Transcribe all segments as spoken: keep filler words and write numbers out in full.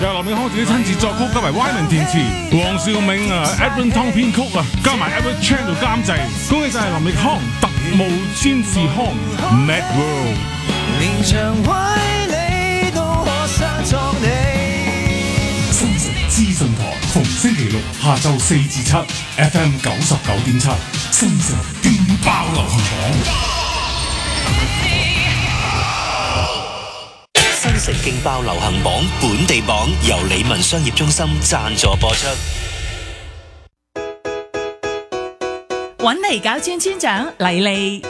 由林永康自己親自作曲，加埋 Wyman 填詞，黃兆銘啊 Edwin Tong 編曲啊，加埋 Edward Chan 做監製，恭喜晒林永康特務千次康 Mad World。 連場為你都可相作你。 新城資訊台逢星期六下晝四至七 ，F M 九十九點七，新城勁爆流行榜。 新城勁爆流行榜本地榜由理文商業中心贊助播出。 揾嚟搞村村長黎莉。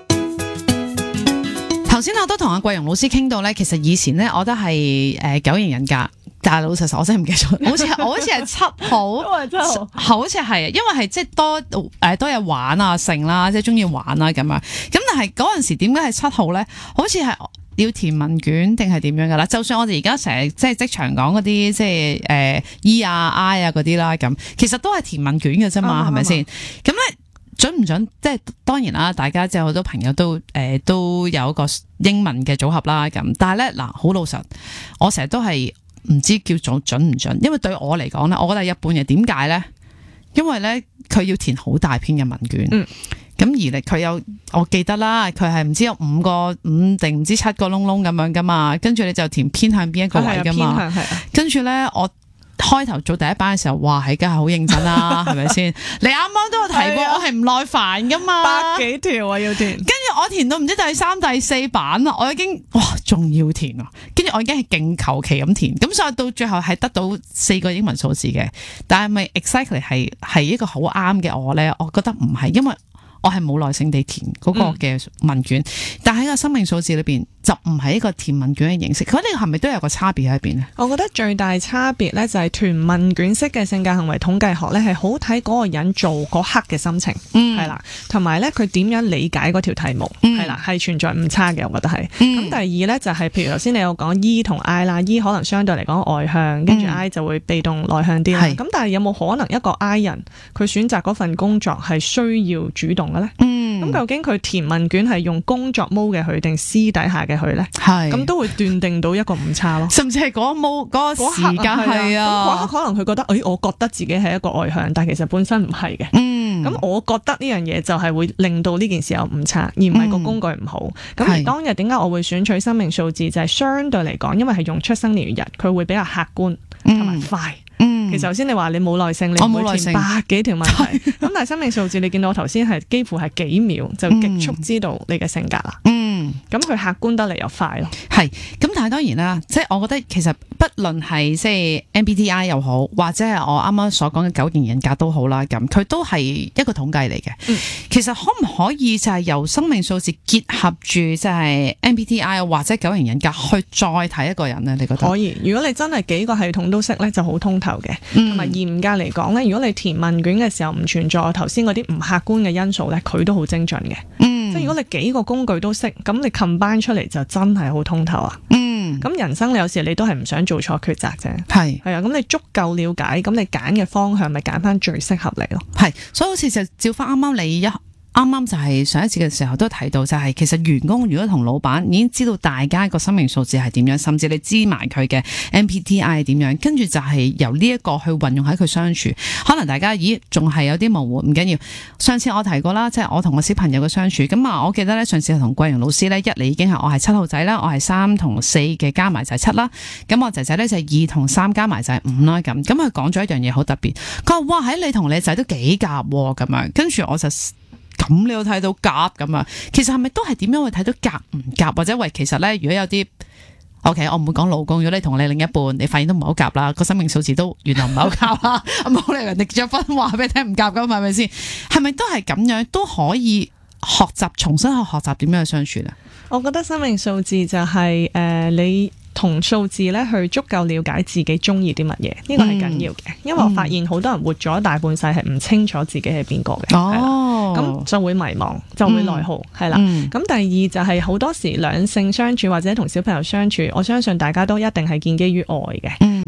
頭先我都同阿桂容老師傾到咧，其實以前咧我都係誒九型人格，但係老實實我真係唔記得咗，好似我好似係七號， 都係七號， 好似係，因為係即係多誒、呃、多嘢玩啊，成啦，即係中意玩啊咁樣。咁但係嗰陣時點解係七號咧？好似係要填問卷定係點樣噶啦？就算我哋而家成日即係職場講嗰啲即係誒 E 啊 I 啊嗰啲啦，咁其實都係填問卷嘅啫嘛，係咪先？咁咧。準唔準？即係當然啦，大家即係好多朋友都誒、呃、都有一個英文嘅組合啦咁。但係咧嗱，好老實，我成日都係唔知叫做準唔準，因為對我嚟講咧，我覺得係一般嘅。點解咧？因為咧佢要填好大篇嘅問卷，咁、嗯、而嚟佢有我記得啦，佢係唔知有五個五定唔知七個窿窿咁樣噶嘛，跟住你就填偏向邊一個位噶嘛，跟住咧我。開頭做第一版嘅時候，哇，係梗係好認真啦，係咪先？你啱啱都有提過，我係唔耐煩噶嘛， 百幾條啊要填，跟住我填到唔知第三、第四版啦，我已經哇，仲要填啊！跟住我已經係勁求其咁填，咁所以到最後係得到四個英文數字嘅，但係咪 exactly 係係一個好啱嘅我咧？我覺得唔係，因為我係冇耐性地填嗰個嘅問卷，嗯、但喺個生命數字裏邊就唔係一個填問卷嘅形式。佢呢個係咪都有個差別喺入邊咧？ 我覺得最大差別咧就係填問卷式嘅性格行為統計學咧，係好睇嗰個人做嗰刻嘅心情，係、嗯、啦，同埋咧佢點樣理解嗰條題目，係、嗯、啦，係存在誤差嘅，我覺得係。咁、嗯、第二咧就係、是、譬如頭先你有講 E 同 I 啦 ，E 可能相對嚟講外向，跟住 I 就會被動內向啲啦。咁、嗯、但係有冇可能一個 I 人佢選擇嗰份工作係需要主動嘅咧？嗯，咁究竟佢填問卷係用工作 mode 嘅佢定私底下嘅佢咧？係，咁都會斷定到一個誤差咯。甚至係嗰個 mode 嗰個時間係啊，咁嗰刻可能佢覺得，誒、哎，我覺得自己係一個外向，但係其實本身唔係嘅。嗯，咁我覺得呢樣嘢就係會令到呢件事有誤差，而唔係個工具唔好。咁、嗯、而當日點解我會選取生命數字，就係、是、相對嚟講，因為係用出生年月日，佢會比較客觀同埋快。嗯，其實頭先你話你冇耐性，你唔會填百幾條問題，咁但係生命數字你見到我頭先係幾乎係幾秒就極速知道你嘅性格啦。嗯，咁佢客觀得嚟又快咯。係，咁但係當然啦，即係我覺得其實不論係即係 M B T I 又好，或者係我啱啱所講嘅九型人格都好啦，咁佢都係一個統計嚟嘅。嗯，其實可唔可以就係由生命數字結合住即係 M B T I 或者九型人格去再睇一個人咧？你覺得可以？如果你真係幾個系統都識咧，就好通透嘅。同埋嚴格嚟講咧，如果你填問卷嘅時候唔存在頭先嗰啲唔客觀嘅因素咧，佢都好精準嘅。嗯，即係如果你幾個工具都識，咁你 combine 出嚟就真係好通透啊。嗯，咁人生你有時你都係唔想做錯抉擇啫。係係啊，咁你足夠了解，咁你揀嘅方向咪揀翻最適合你咯。係，所以好似就照翻啱啱你一。啱啱就係上一次嘅時候都提到，就係其實員工如果同老闆已經知道大家個生命數字係點樣，甚至你知埋佢嘅 M B T I 係點樣，跟住就係由呢一個去運用喺佢相處。可能大家咦仲係有啲模糊，唔緊要。上次我提過啦，即係我同我小朋友嘅相處。咁啊，我記得咧上次同桂容老師咧一嚟已經係我係七號仔啦，我係三同四嘅加埋就係七啦。咁我仔仔咧就係二同三加埋就係五啦。咁咁佢講咗一樣嘢好特別，佢話哇喺你同你仔都幾夾咁樣，跟住我就。咁你有睇到夾咁啊？其實係咪都係點樣去睇到夾唔夾？或者喂，其實咧，如果有啲 OK，我唔會講老公。如果你同你另一半，你發現都唔係好夾啦，個生命數字都原來唔係好夾啦，冇理由人哋結咗婚話俾你聽唔夾噶嘛？係咪先？係咪都係咁樣都可以學習重新去學習點樣去相處咧？我覺得生命數字就係、是、誒、呃、你。同數字咧去足夠了解自己中意啲乜嘢，呢個係緊要嘅、嗯。因為我發現好多人活咗大半世係唔清楚自己係邊個嘅，哦，咁就會迷茫，就會內耗，係、嗯、啦。咁、嗯、第二就係好多時兩性相處或者同小朋友相處，我相信大家都一定係建基於愛嘅。咁、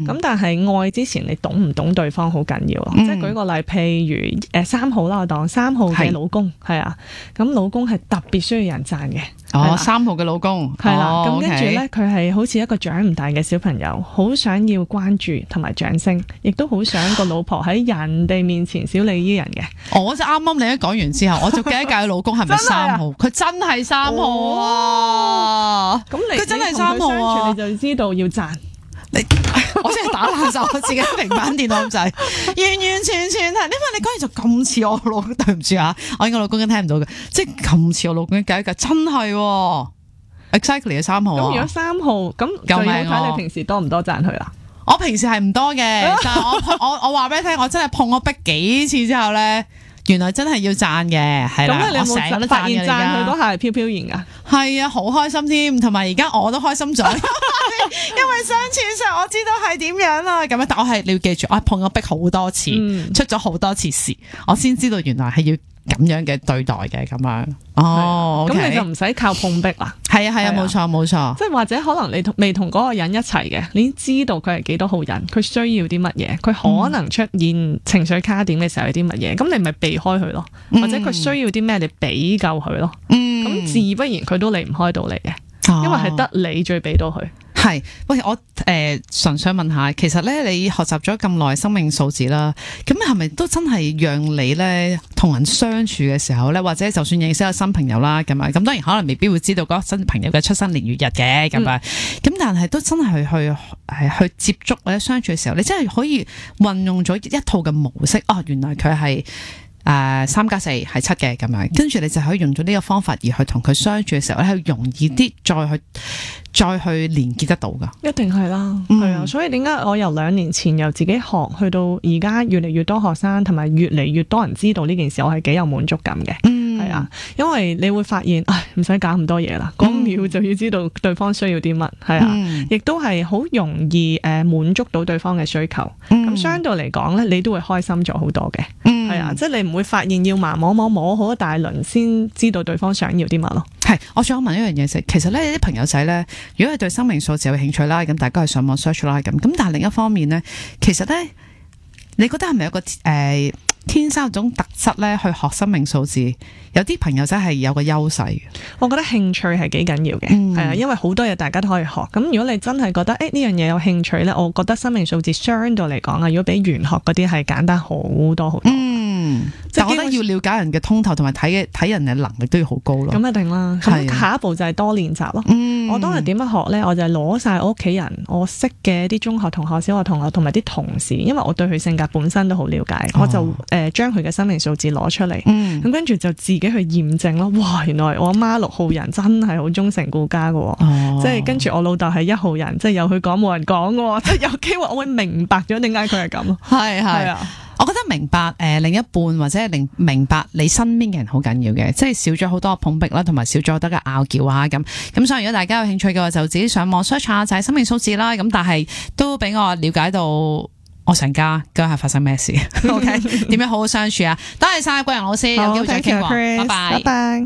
咁但係愛之前，你懂唔懂對方好緊要咯。 嗯、 即係舉個例，譬如誒三號啦，我當三號嘅老公係啊，咁老公係特別需要人讚嘅。 哦，三號嘅老公係啦，咁、 哦、 跟住咧，佢係好似一個長唔大嘅小朋友，好想要關注同埋掌聲，亦都好想個老婆喺人哋面前小李依人嘅。 我就啱啱你一講完之後，我就記得佢老公係咪三號？佢真係三號啊！ 咁你佢真係三號啊！ 你就知道要讚。 你我真係打爛晒我自己平板電腦咁滯，完完全全係，因為你講嘢就咁似我老公，對唔住啊，我應該老公都聽唔到嘅，即係咁似我老公嘅計一計，真係、哦、exactly 嘅三號啊！ 咁如果三號咁，就要睇你平時多唔多讚佢啦。 我平時係唔多嘅，但係我我我話俾你聽，我真係碰我壁幾次之後咧。原來真係要讚嘅，係啦， 你有冇我成日都發現讚佢佢嗰下係飄飄然噶？ 係啊，好開心添，同埋而家我都開心咗，因為相處上我知道係點樣啦。咁樣，但我係你要記住，我碰咗壁好多次，嗯、出咗好多次事，我先知道原來係要咁樣嘅對待嘅咁樣。哦， 咁、 okay、 你就唔使靠碰壁啦。 係啊係啊，冇錯冇錯。 即係或者可能你同未同嗰個人一齊嘅，你已經知道佢係幾多號人，佢需要啲乜嘢，佢可能出現情緒卡點嘅時候有啲乜嘢，咁、嗯、你咪避開佢咯。或者佢需要啲咩，你俾夠佢咯。咁、嗯、自不然佢都離唔開到你嘅，因為係得你最俾到佢。 係，喂，我誒純想問下，其實咧你學習咗咁耐生命數字啦，咁係咪都真係讓你咧同人相處嘅時候咧，或者就算認識個新朋友啦，咁啊，咁當然可能未必會知道嗰個新朋友嘅出生年月日嘅，咁啊、嗯，咁但係都真係去係去接觸或者相處嘅時候，你真係可以運用咗一套嘅模式，哦，原來佢係。誒，三加四係七嘅咁樣，跟住你就可以用咗呢個方法而去同佢相處嘅時候咧，係容易啲再去再去連結得到噶。一定係啦，係、嗯、啊，所以點解我由兩年前由自己學去到而家越嚟越多學生同埋越嚟越多人知道呢件事，我係幾有滿足感嘅。嗯，係啊，因為你會發現，唉，唔使搞咁多嘢啦，嗰秒就要知道對方需要啲乜，係啊，亦、嗯、都係好容易誒滿足到對方嘅需求。咁、嗯、相對嚟講咧，你都會開心咗好多嘅。嗯，係啊，即係你唔會發現要盲摸摸摸好一大輪先知道對方想要啲乜咯。係，我想問一樣嘢先，其實咧啲朋友仔咧，如果係對生命數字有興趣啦，咁大家去上網 search 啦，咁咁但係另一方面咧，其實咧，你覺得係咪有個誒、呃、天生有種特質咧去學生命數字？有啲朋友仔係有個優勢嘅，我覺得興趣係幾緊要嘅，係啊、嗯，因為好多嘢大家都可以學。咁如果你真係覺得誒呢樣嘢有興趣咧，我覺得生命數字相對嚟講啊，如果比玄學嗰啲係簡單好多好多。嗯，即係我覺得要了解人嘅通透同埋睇嘅睇人嘅能力都要好高咯。咁一定啦。咁下一步就係多練習咯。嗯、我當日點樣學咧？我就係攞晒我屋企人，我識嘅啲中學同學、小學同學同埋啲同事，因為我對佢性格本身都好了解，哦、我就誒將佢嘅生命數字攞出嚟。咁跟住就自己去驗證咯。哇！原來我阿媽六號人真係好忠誠顧家㗎。哦、即係跟住我老豆係一號人，即係有佢講冇人講㗎。即係有機會我會明白咗點解佢係咁咯。係係啊。我覺得明白誒、呃、另一半或者係明明白你身邊嘅人好緊要嘅，即係少咗好多碰壁啦，同埋少咗好多嘅拗撬啊咁。咁所以如果大家有興趣嘅話，就自己上網 search 下就係生命數字啦。咁但係都俾我了解到我成家嗰日發生咩事。OK，點樣好好相處啊？多謝晒貴人老師，有機會再傾過，拜拜。